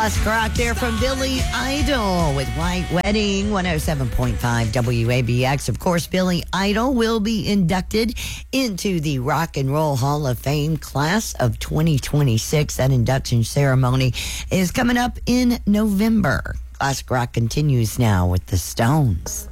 Classic rock there from Billy Idol with White Wedding, 107.5 WABX. Of course, Billy Idol will be inducted into the Rock and Roll Hall of Fame class of 2026. That induction ceremony is coming up in November. Classic rock continues now with the Stones.